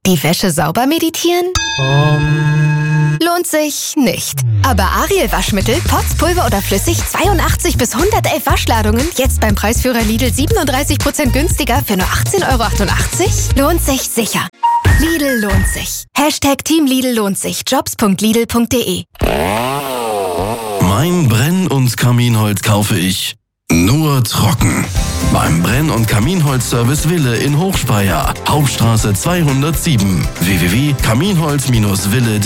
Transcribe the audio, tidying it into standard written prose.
Die Wäsche sauber meditieren? Lohnt sich nicht. Aber Ariel Waschmittel, Pots, Pulver oder flüssig, 82 bis 111 Waschladungen, jetzt beim Preisführer Lidl 37% günstiger für nur 18,88 €? Lohnt sich sicher. Lidl lohnt sich. #Team Lidl lohnt sich. Jobs.lidl.de. Mein Brenn- und Kaminholz kaufe ich nur trocken. Beim Brenn- und Kaminholzservice Wille in Hochspeyer, Hauptstraße 207. www.kaminholz-wille.de